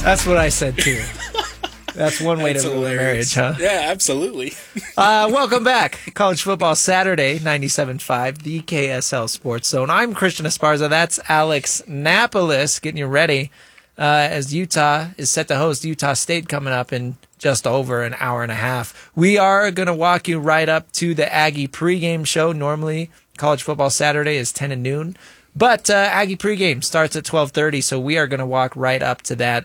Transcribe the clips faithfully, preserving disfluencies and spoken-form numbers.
That's what I said, too. That's one way That's to ruin a hilarious. marriage, huh? Yeah, absolutely. Uh, welcome back. College Football Saturday, ninety-seven point five, the K S L Sports Zone. I'm Christian Esparza. That's Alex Napolis getting you ready uh, as Utah is set to host Utah State coming up in just over an hour and a half. We are going to walk you right up to the Aggie pregame show. Normally, College Football Saturday is ten to noon, but uh, Aggie pregame starts at twelve thirty, so we are going to walk right up to that,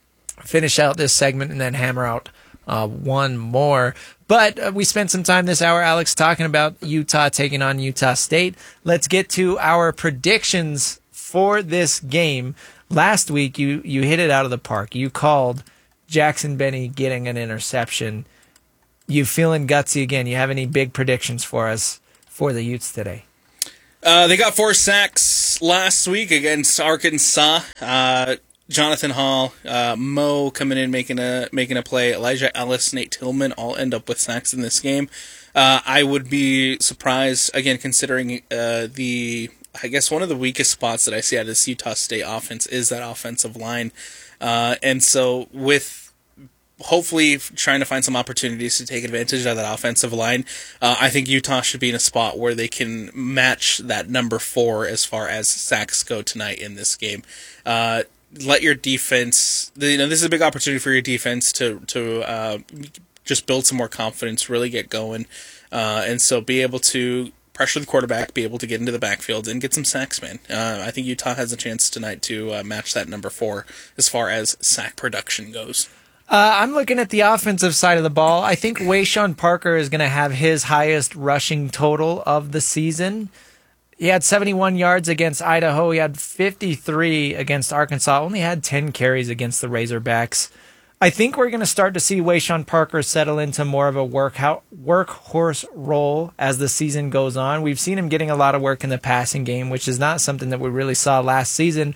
finish out this segment, and then hammer out uh, one more. But uh, we spent some time this hour, Alex, talking about Utah taking on Utah State. Let's get to our predictions for this game. Last week, you, you hit it out of the park. You called Jackson Benny getting an interception. You feeling gutsy again? You have any big predictions for us for the Utes today? Uh, they got four sacks last week against Arkansas. Uh, Jonathan Hall, uh, Mo coming in making a making a play. Elijah Ellis, Nate Tillman all end up with sacks in this game. Uh, I would be surprised again considering uh, the I guess one of the weakest spots that I see out of this Utah State offense is that offensive line, uh, and so with hopefully trying to find some opportunities to take advantage of that offensive line, uh, I think Utah should be in a spot where they can match that number four as far as sacks go tonight in this game. Uh, Let your defense, you know, this is a big opportunity for your defense to to uh, just build some more confidence, really get going, uh, and so be able to pressure the quarterback, be able to get into the backfield, and get some sacks, man. Uh, I think Utah has a chance tonight to uh, match that number four as far as sack production goes. Uh, I'm looking at the offensive side of the ball. I think Wayshawn Parker is going to have his highest rushing total of the season. He had seventy-one yards against Idaho. He had fifty-three against Arkansas. Only had ten carries against the Razorbacks. I think we're going to start to see Wayshawn Parker settle into more of a work workhorse role as the season goes on. We've seen him getting a lot of work in the passing game, which is not something that we really saw last season.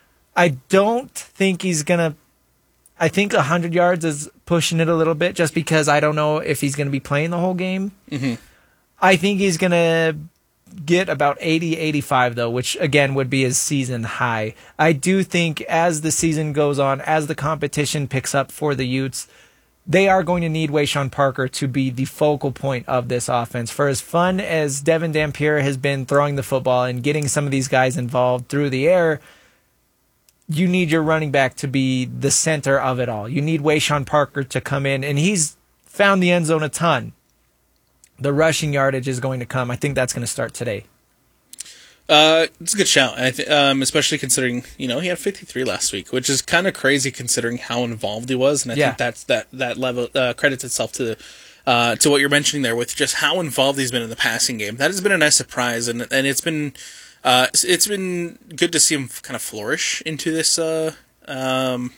I don't think he's going to... I think one hundred yards is pushing it a little bit just because I don't know if he's going to be playing the whole game. Mm-hmm. I think he's going to get about eighty, eighty-five, though, which, again, would be his season high. I do think as the season goes on, as the competition picks up for the Utes, they are going to need Wayshawn Parker to be the focal point of this offense. For as fun as Devin Dampier has been throwing the football and getting some of these guys involved through the air, you need your running back to be the center of it all. You need Wayshawn Parker to come in, and he's found the end zone a ton. The rushing yardage is going to come. I think that's going to start today. Uh, it's a good shout, I th- um, especially considering, you know, he had fifty-three last week, which is kind of crazy considering how involved he was, and I yeah. think that's that that level uh, credits itself to uh, to what you're mentioning there with just how involved he's been in the passing game. That has been a nice surprise, and and it's been uh, it's been good to see him kind of flourish into this uh, um,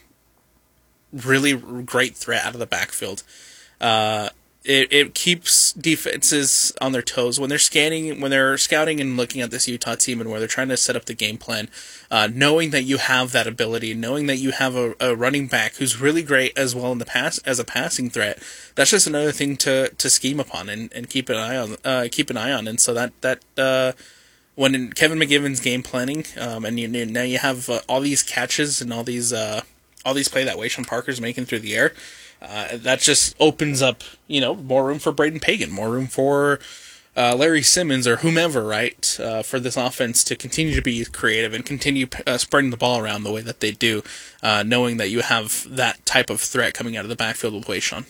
really great threat out of the backfield. Uh, It it keeps defenses on their toes when they're scanning, when they're scouting and looking at this Utah team and where they're trying to set up the game plan, uh, knowing that you have that ability, knowing that you have a, a running back who's really great as well in the pass as a passing threat. That's just another thing to, to scheme upon and, and keep an eye on. Uh, keep an eye on, and so that that uh, when in Kevin McGivern's game planning, um, and you, now you have uh, all these catches and all these uh, all these play that Wayshawn Parker's making through the air. Uh, that just opens up, you know, more room for Braden Pagan, more room for uh, Larry Simmons or whomever, right, uh, for this offense to continue to be creative and continue uh, spreading the ball around the way that they do, uh, knowing that you have that type of threat coming out of the backfield with Wayshawn.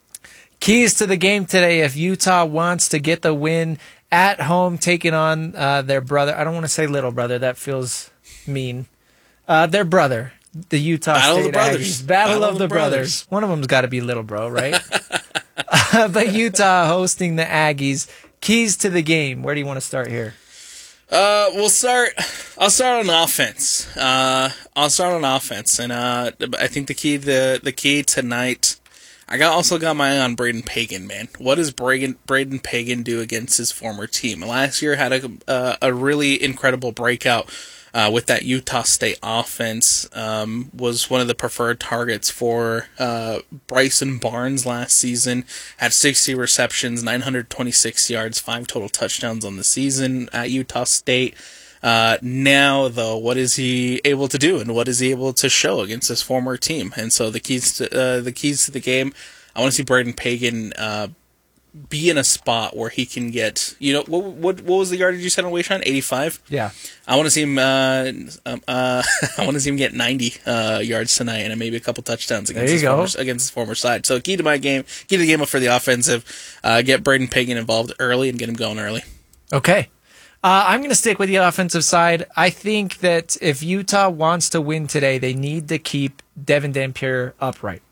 Keys to the game today if Utah wants to get the win at home, taking on uh, their brother. I don't want to say little brother. That feels mean. Uh, their brother. The Utah Battle State of the Brothers. Aggies. Battle, Battle of the, the brothers. brothers. One of them's got to be little bro, right? uh, but Utah hosting the Aggies. Keys to the game. Where do you want to start here? Uh, we'll start. I'll start on offense. Uh, I'll start on offense, and uh, I think the key, the the key tonight. I got also got my eye on Braden Pagan, man. What does Braden Braden Pagan do against his former team? Last year had a uh, a really incredible breakout. Uh, with that Utah State offense, um, was one of the preferred targets for uh, Bryson Barnes last season. Had sixty receptions, nine hundred twenty-six yards, five total touchdowns on the season at Utah State. Uh, now, though, what is he able to do, and what is he able to show against his former team? And so the keys to uh, the keys to the game, I want to see Braden Pagan uh, be in a spot where he can get, you know, what what what was the yardage you said on Wayshawn? eighty-five? Yeah. I want to see him. Uh, um, uh, I want to see him get ninety uh, yards tonight, and maybe a couple touchdowns against his, former, against his former side. So key to my game, key to the game for the offensive, uh, get Braden Pagan involved early and get him going early. Okay. Uh, I'm going to stick with the offensive side. I think that if Utah wants to win today, they need to keep Devin Dampier upright.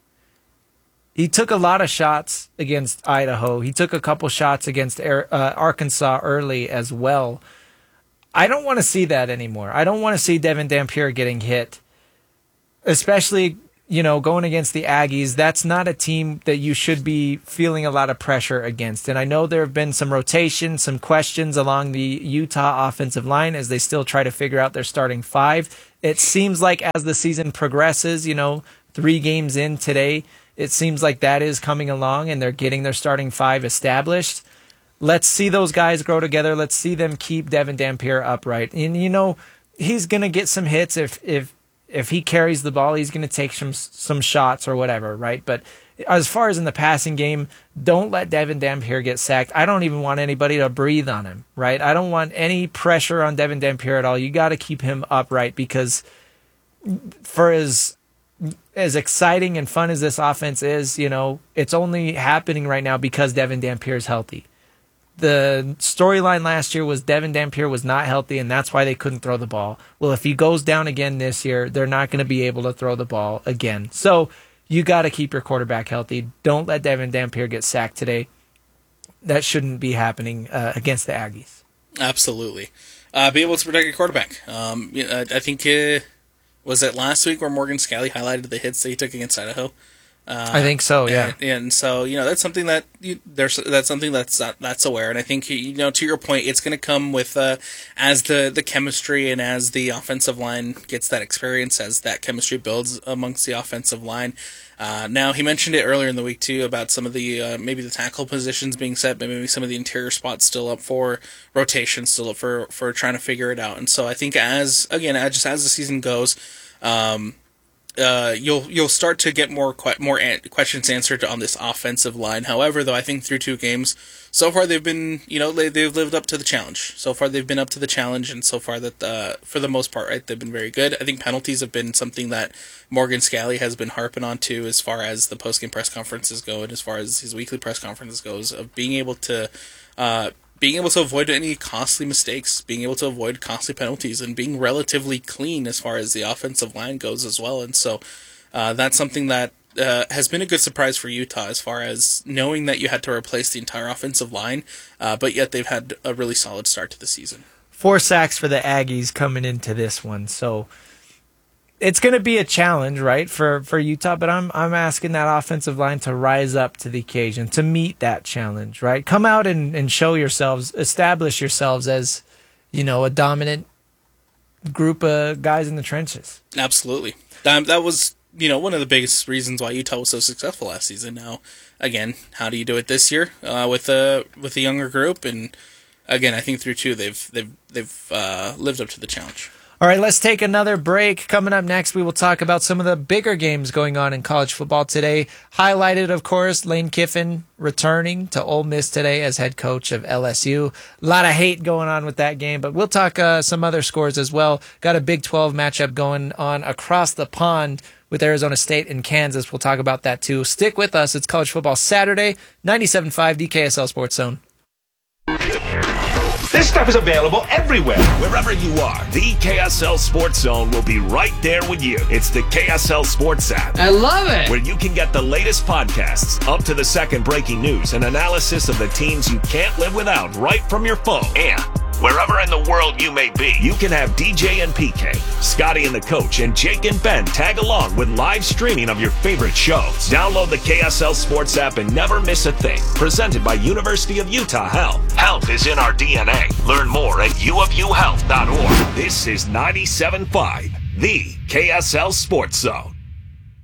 He took a lot of shots against Idaho. He took a couple shots against uh, Arkansas early as well. I don't want to see that anymore. I don't want to see Devin Dampier getting hit, especially, you know, going against the Aggies. That's not a team that you should be feeling a lot of pressure against. And I know there have been some rotation, some questions along the Utah offensive line as they still try to figure out their starting five. It seems like as the season progresses, you know, three games in today, it seems like that is coming along and they're getting their starting five established. Let's see those guys grow together. Let's see them keep Devin Dampier upright. And, you know, he's going to get some hits if if if he carries the ball. He's going to take some some shots or whatever, right? But as far as in the passing game, don't let Devin Dampier get sacked. I don't even want anybody to breathe on him, right? I don't want any pressure on Devin Dampier at all. You got to keep him upright because for as as exciting and fun as this offense is, you know, it's only happening right now because Devin Dampier is healthy. The storyline last year was Devin Dampier was not healthy, and that's why they couldn't throw the ball. Well, if he goes down again this year, they're not going to be able to throw the ball again. So you got to keep your quarterback healthy. Don't let Devin Dampier get sacked today. That shouldn't be happening uh, against the Aggies. Absolutely. Uh, be able to protect your quarterback. Um, you know, I think, uh, was it last week where Morgan Scalley highlighted the hits that he took against Idaho? Uh, I think so, yeah. And, and so, you know, that's something that you, there's that's something that's uh, that's aware. And I think, you know, to your point, it's going to come with uh, as the, the chemistry and as the offensive line gets that experience, as that chemistry builds amongst the offensive line. Uh, now, he mentioned it earlier in the week, too, about some of the, uh, maybe the tackle positions being set, maybe some of the interior spots still up for rotation, still up for, for trying to figure it out. And so I think as, again, as, just as the season goes, um, Uh, you'll you'll start to get more que- more an- questions answered on this offensive line. However, though, I think through two games so far they've been, you know, they, they've lived up to the challenge. So far they've been up to the challenge, and so far that uh, for the most part, right, they've been very good. I think penalties have been something that Morgan Scalley has been harping on too, as far as the post-game press conferences go, and as far as his weekly press conferences goes, of being able to. Uh, being able to avoid any costly mistakes, being able to avoid costly penalties, and being relatively clean as far as the offensive line goes as well. And so uh, that's something that uh, has been a good surprise for Utah, as far as knowing that you had to replace the entire offensive line, uh, but yet they've had a really solid start to the season. Four sacks for the Aggies coming into this one, so it's going to be a challenge, right, for, for Utah, but I'm I'm asking that offensive line to rise up to the occasion, to meet that challenge, right? Come out and, and show yourselves, establish yourselves as, you know, a dominant group of guys in the trenches. Absolutely. Um, that was, you know, one of the biggest reasons why Utah was so successful last season. Now, again, how do you do it this year uh, with a with a younger group? And again, I think through two, they've they've they've uh, lived up to the challenge. All right, let's take another break. Coming up next, we will talk about some of the bigger games going on in college football today. Highlighted, of course, Lane Kiffin returning to Ole Miss today as head coach of L S U. A lot of hate going on with that game, but we'll talk uh, some other scores as well. Got a Big twelve matchup going on across the pond with Arizona State and Kansas. We'll talk about that too. Stick with us. It's College Football Saturday, ninety-seven point five D K S L Sports Zone. This stuff is available everywhere. Wherever you are, the K S L Sports Zone will be right there with you. It's the K S L Sports app. I love it. Where you can get the latest podcasts, up to the second breaking news, and analysis of the teams you can't live without right from your phone. And wherever in the world you may be, you can have D J and P K, Scotty and the Coach, and Jake and Ben tag along with live streaming of your favorite shows. Download the K S L Sports app and never miss a thing. Presented by University of Utah Health. Health is in our D N A. Learn more at u of u health dot org. This is ninety-seven point five, the K S L Sports Zone.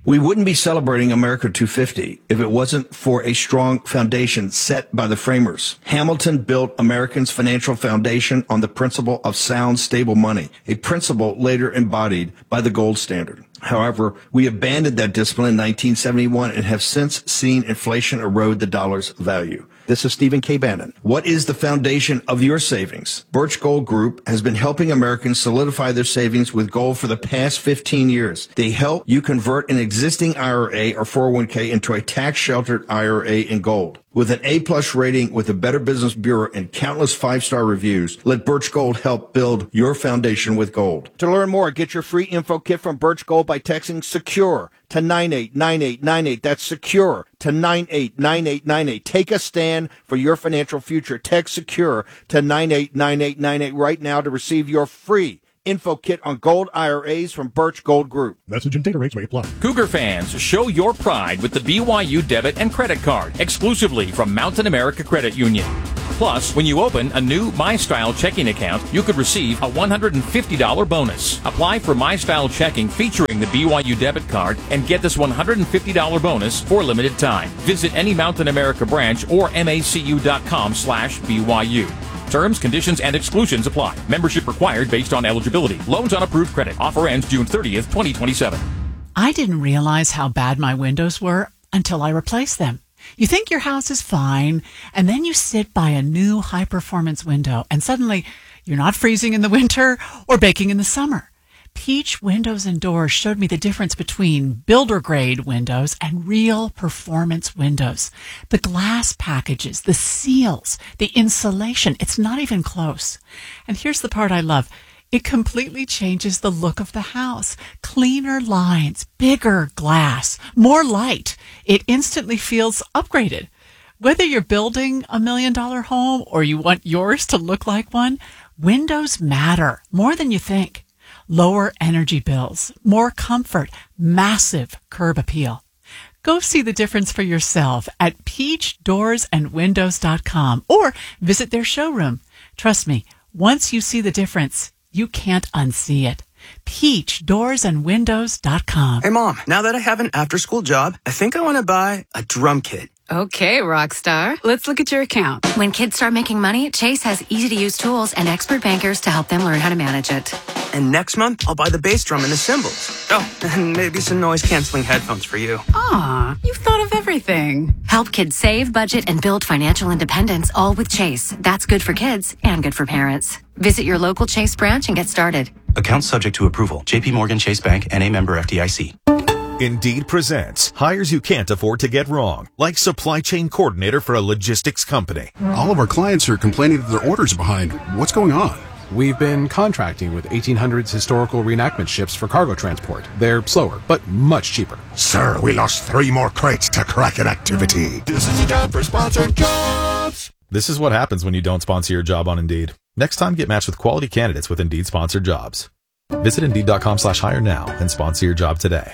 We wouldn't be celebrating America two fifty if it wasn't for a strong foundation set by the framers. Hamilton built Americans' financial foundation on the principle of sound, stable money, a principle later embodied by the gold standard. However, we abandoned that discipline in nineteen seventy-one and have since seen inflation erode the dollar's value. This is Stephen K. Bannon. What is the foundation of your savings? Birch Gold Group has been helping Americans solidify their savings with gold for the past fifteen years. They help you convert an existing I R A or four oh one k into a tax-sheltered I R A in gold. With an A-plus rating with the Better Business Bureau and countless five-star reviews, let Birch Gold help build your foundation with gold. To learn more, get your free info kit from Birch Gold by texting SECURE to nine eight nine eight nine eight. That's SECURE to nine eight nine eight nine eight. Take a stand for your financial future. Text SECURE to nine eight nine eight nine eight right now to receive your free info kit on gold I R As from Birch Gold Group. Message and data rates may apply. Cougar fans, show your pride with the B Y U debit and credit card exclusively from Mountain America Credit Union. Plus, when you open a new MyStyle checking account, you could receive a one hundred fifty dollars bonus. Apply for MyStyle checking featuring the B Y U debit card and get this one hundred fifty dollars bonus for a limited time. Visit any Mountain America branch or macu.com slash BYU. Terms, conditions, and exclusions apply. Membership required based on eligibility. Loans on approved credit. Offer ends June thirtieth, twenty twenty-seven. I didn't realize how bad my windows were until I replaced them. You think your house is fine, and then you sit by a new high-performance window, and suddenly you're not freezing in the winter or baking in the summer. Peach Windows and Doors showed me the difference between builder-grade windows and real performance windows. The glass packages, the seals, the insulation, it's not even close. And here's the part I love. It completely changes the look of the house. Cleaner lines, bigger glass, more light. It instantly feels upgraded. Whether you're building a million-dollar home or you want yours to look like one, windows matter more than you think. Lower energy bills, more comfort, massive curb appeal. Go see the difference for yourself at peach doors and windows dot com or visit their showroom. Trust me, once you see the difference, you can't unsee it. peach doors and windows dot com. Hey, Mom, now that I have an after-school job, I think I want to buy a drum kit. Okay, Rockstar. Let's look at your account. When kids start making money, Chase has easy-to-use tools and expert bankers to help them learn how to manage it. And next month, I'll buy the bass drum and the cymbals. Oh, and maybe some noise-canceling headphones for you. Aw, you've thought of everything. Help kids save, budget, and build financial independence, all with Chase. That's good for kids and good for parents. Visit your local Chase branch and get started. Account subject to approval. J P Morgan Chase Bank, N A member F D I C. Indeed presents hires you can't afford to get wrong, like supply chain coordinator for a logistics company. All of our clients are complaining that their orders are behind. What's going on? We've been contracting with eighteen hundreds historical reenactment ships for cargo transport. They're slower, but much cheaper. Sir, we lost three more crates to Kraken activity. This is a job for sponsored jobs. This is what happens when you don't sponsor your job on Indeed. Next time, get matched with quality candidates with Indeed sponsored jobs. Visit Indeed.com slash hire now and sponsor your job today.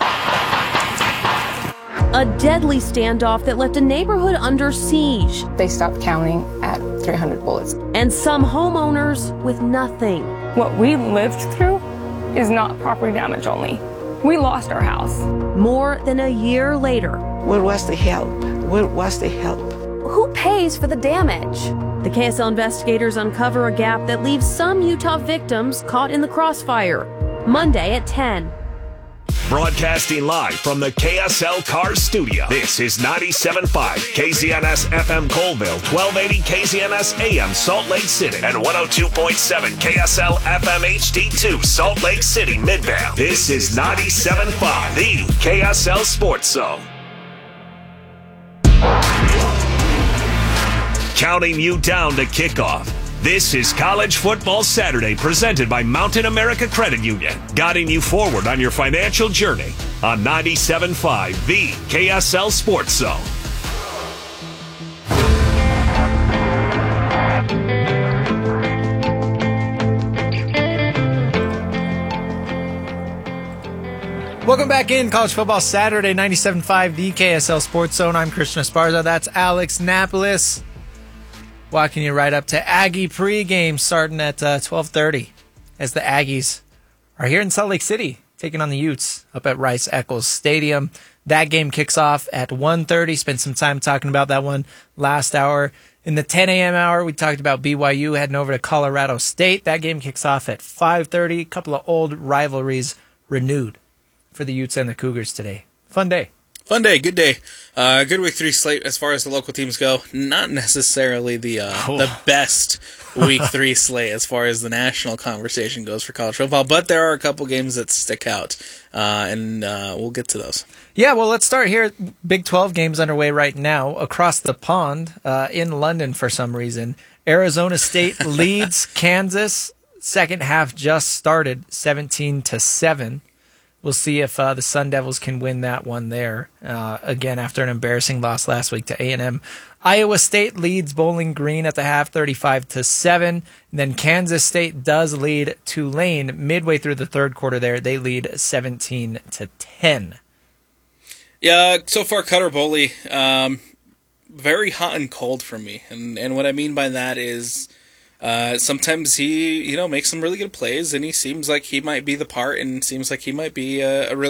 A deadly standoff that left a neighborhood under siege. They stopped counting at three hundred bullets. And some homeowners with nothing. What we lived through is not property damage only. We lost our house. More than a year later. Where was the help? Where was the help? Who pays for the damage? The K S L investigators uncover a gap that leaves some Utah victims caught in the crossfire. Monday at ten. Broadcasting live from the K S L Cars Studio. This is ninety-seven point five K Z N S F M Colville, twelve eighty K Z N S A M Salt Lake City, and one oh two point seven K S L F M H D two Salt Lake City, Midvale. This is ninety-seven point five, the K S L Sports Zone. Counting you down to kickoff. This is College Football Saturday, presented by Mountain America Credit Union, guiding you forward on your financial journey on ninety-seven point five, the K S L Sports Zone. Welcome back in College Football Saturday, ninety-seven point five, the K S L Sports Zone. I'm Christian Esparza. That's Alex Napolis. Walking you right up to Aggie pregame starting at uh, twelve thirty as the Aggies are here in Salt Lake City taking on the Utes up at Rice-Eccles Stadium. That game kicks off at one thirty. Spent some time talking about that one last hour. In the ten a.m. hour, we talked about B Y U heading over to Colorado State. That game kicks off at five thirty. A couple of old rivalries renewed for the Utes and the Cougars today. Fun day. Fun day, good day. Uh, good week three slate as far as the local teams go. Not necessarily the uh, Oh. the best week three slate as far as the national conversation goes for college football, but there are a couple games that stick out, uh, and uh, we'll get to those. Yeah, well, let's start here. Big twelve games underway right now across the pond uh, in London for some reason. Arizona State leads Kansas. Second half just started, seventeen to seven. We'll see if uh, the Sun Devils can win that one there. Uh, again, after an embarrassing loss last week to A and M. Iowa State leads Bowling Green at the half, thirty-five to seven. Then Kansas State does lead Tulane midway through the third quarter there. They lead seventeen to ten. Yeah, so far Cutter Boley, um, very hot and cold for me. And, and what I mean by that is Uh, sometimes he, you know, makes some really good plays, and he seems like he might be the part, and seems like he might be a, a really